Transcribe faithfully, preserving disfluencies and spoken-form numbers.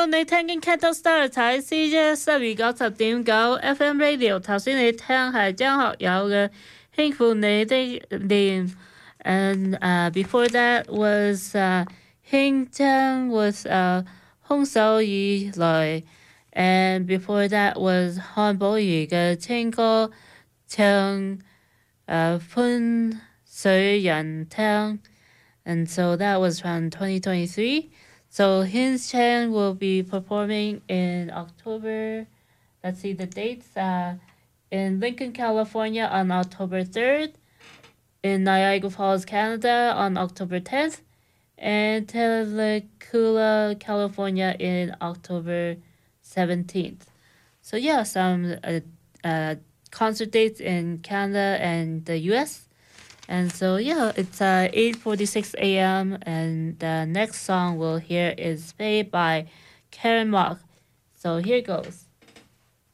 好，你聽緊 Cat Star 睇 C J 十二九十點九 F M Radio。頭先你聽係張學友嘅《輕撫你的臉》，and uh, before that was uh, 輕將 with uh, 空手以來，and before that was 韓寶儀嘅情歌唱誒歡水人聽。And so that was from twenty twenty-three. So Hins Chan will be performing in October. Let's see the dates. Uh, in Lincoln, California on October third. In Niagara Falls, Canada on October tenth. And Temecula, California in October seventeenth. So yeah, some uh, uh, concert dates in Canada and the U S. And so, yeah, it's uh, eight forty-six a.m. And the next song we'll hear is Faye by Karen Mock. So here goes.